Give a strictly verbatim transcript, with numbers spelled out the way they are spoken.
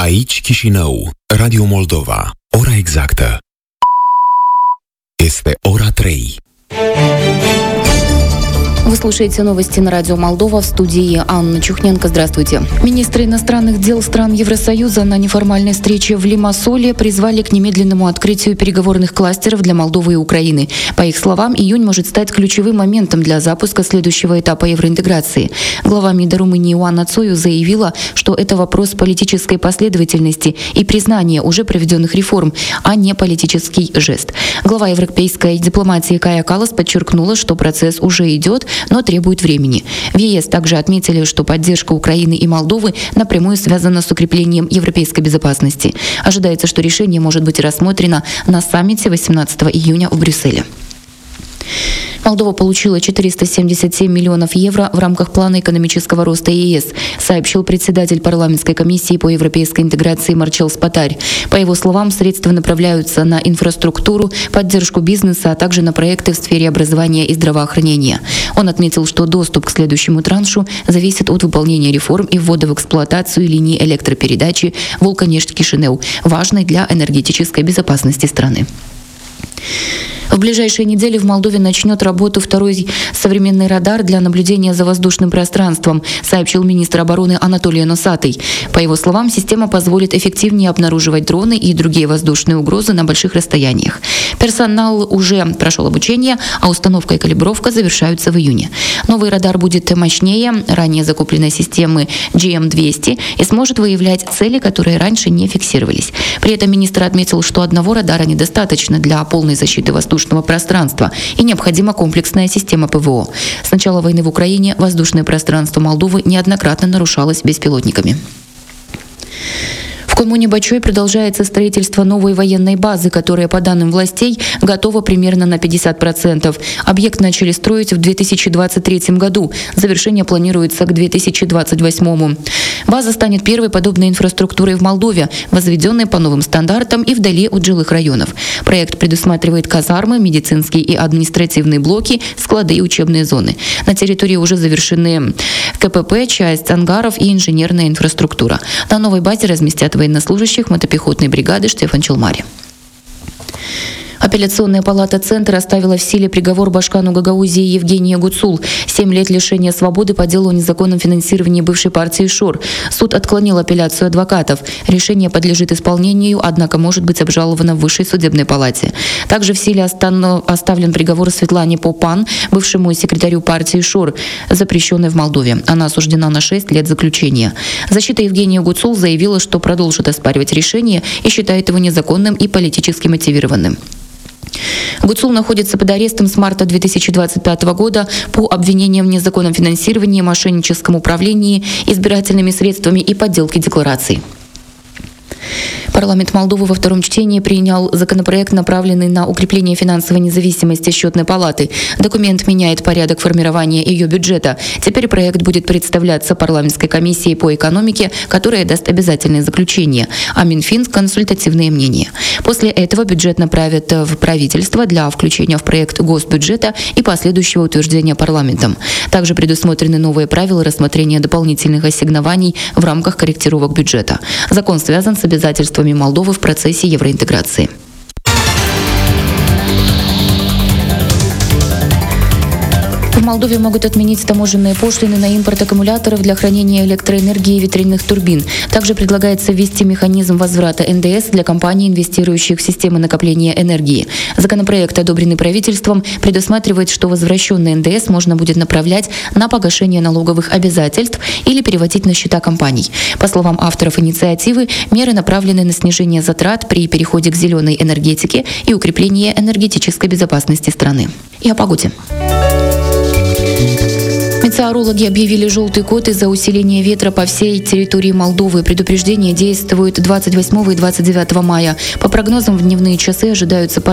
Aici Chișinău, Radio Moldova. Ora exactă este ora trei. Вы слушаете новости на радио Молдова, в студии Анна Чухненко. Здравствуйте. Министры иностранных дел стран Евросоюза на неформальной встрече в Лимассоле призвали к немедленному открытию переговорных кластеров для Молдовы и Украины. По их словам, июнь может стать ключевым моментом для запуска следующего этапа евроинтеграции. Глава МИДа Румынии Оана Цою заявила, что это вопрос политической последовательности и признания уже проведенных реформ, а не политический жест. Глава европейской дипломатии Кая Каллас подчеркнула, что процесс уже идет, но требует времени. В ЕС также отметили, что поддержка Украины и Молдовы напрямую связана с укреплением европейской безопасности. Ожидается, что решение может быть рассмотрено на саммите восемнадцатого июня в Брюсселе. Молдова получила четыреста семьдесят семь миллионов евро в рамках плана экономического роста ЕС, сообщил председатель парламентской комиссии по европейской интеграции Марчел Спатарь. По его словам, средства направляются на инфраструктуру, поддержку бизнеса, а также на проекты в сфере образования и здравоохранения. Он отметил, что доступ к следующему траншу зависит от выполнения реформ и ввода в эксплуатацию линии электропередачи Волгонежт-Кишинев, важной для энергетической безопасности страны. В ближайшие недели в Молдове начнет работу второй современный радар для наблюдения за воздушным пространством, сообщил министр обороны Анатолий Носатый. По его словам, система позволит эффективнее обнаруживать дроны и другие воздушные угрозы на больших расстояниях. Персонал уже прошел обучение, а установка и калибровка завершаются в июне. Новый радар будет мощнее ранее закупленной системы джи эм двести и сможет выявлять цели, которые раньше не фиксировались. При этом министр отметил, что одного радара недостаточно для полной защиты воздушного пространства и необходима комплексная система ПВО. С начала войны в Украине воздушное пространство Молдовы неоднократно нарушалось беспилотниками. В коммуне Бачой продолжается строительство новой военной базы, которая, по данным властей, готова примерно на пятьдесят процентов. Объект начали строить в две тысячи двадцать третьем году. Завершение планируется к две тысячи двадцать восьмому. База станет первой подобной инфраструктурой в Молдове, возведенной по новым стандартам и вдали от жилых районов. Проект предусматривает казармы, медицинские и административные блоки, склады и учебные зоны. На территории уже завершены ка пэ пэ, часть ангаров и инженерная инфраструктура. На новой базе разместят военнослужащих мотопехотной бригады Штефан Челмари. Апелляционная палата Центра оставила в силе приговор Башкану Гагаузии Евгения Гуцул. Семь лет лишения свободы по делу о незаконном финансировании бывшей партии ШОР. Суд отклонил апелляцию адвокатов. Решение подлежит исполнению, однако может быть обжаловано в Высшей судебной палате. Также в силе оставлен приговор Светлане Попан, бывшему секретарю партии ШОР, запрещенной в Молдове. Она осуждена на шесть лет заключения. Защита Евгения Гуцул заявила, что продолжит оспаривать решение и считает его незаконным и политически мотивированным. Гуцул находится под арестом с марта две тысячи двадцать пятого года по обвинениям в незаконном финансировании, мошенническом управлении избирательными средствами и подделке деклараций. Парламент Молдовы во втором чтении принял законопроект, направленный на укрепление финансовой независимости Счетной палаты. Документ меняет порядок формирования ее бюджета. Теперь проект будет представляться парламентской комиссией по экономике, которая даст обязательное заключение, а Минфин – консультативные мнения. После этого бюджет направят в правительство для включения в проект госбюджета и последующего утверждения парламентом. Также предусмотрены новые правила рассмотрения дополнительных ассигнований в рамках корректировок бюджета. Закон связан с обязательствами Молдовы в процессе евроинтеграции. В Молдове могут отменить таможенные пошлины на импорт аккумуляторов для хранения электроэнергии и ветряных турбин. Также предлагается ввести механизм возврата эн дэ эс для компаний, инвестирующих в системы накопления энергии. Законопроект, одобренный правительством, предусматривает, что возвращенный эн дэ эс можно будет направлять на погашение налоговых обязательств или переводить на счета компаний. По словам авторов инициативы, меры направлены на снижение затрат при переходе к зеленой энергетике и укрепление энергетической безопасности страны. И о погоде. Метеорологи объявили желтый код из-за усиления ветра по всей территории Молдовы. Предупреждения действуют двадцать восьмого и двадцать девятого мая. По прогнозам, в дневные часы ожидаются